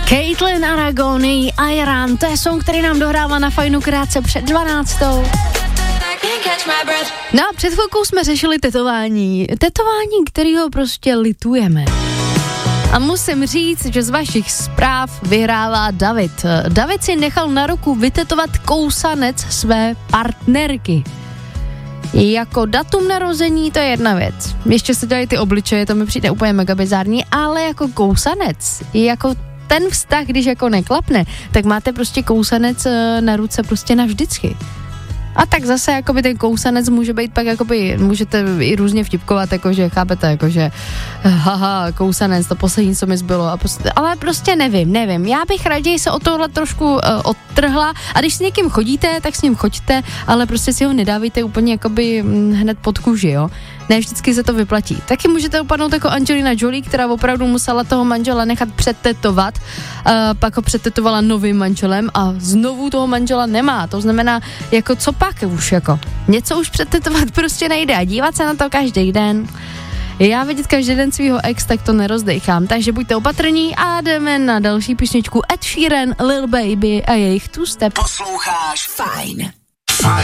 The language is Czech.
Caitlin Aragoni, Iran, to je song, který nám dohrává na Fajnu krátce před 12. No a před chvilkou jsme řešili tetování, kterého prostě litujeme. A musím říct, že z vašich zpráv vyhrává David. David si nechal na ruku vytetovat kousanec své partnerky. Jako datum narození to je jedna věc. Ještě se dělají ty obličeje, to mi přijde úplně mega bizarní, ale jako kousanec, jako ten vztah, když jako neklapne, tak máte prostě kousanec na ruce prostě navždycky. A tak zase jakoby ten kousanec může být pak jakoby, můžete i různě vtipkovat, jakože chápete, jakože haha, kousanec, to poslední, co mi zbylo, ale prostě nevím, já bych raději se od tohle trošku odtrhla a když s někým chodíte, tak s ním choďte, ale prostě si ho nedávejte úplně jakoby hned pod kůži, jo. Ne vždycky se to vyplatí. Taky můžete upadnout jako Angelina Jolie, která opravdu musela toho manžela nechat přetetovat, pak ho přetetovala novým manželem a znovu toho manžela nemá. To znamená, jako co pak už jako. Něco už přetetovat prostě nejde a dívat se na to každý den. Já vidět každý den svýho ex, tak to nerozdejchám. Takže buďte opatrní a jdeme na další písničku Ed Sheeran, Lil Baby a jejich Two Step. Posloucháš Fajn.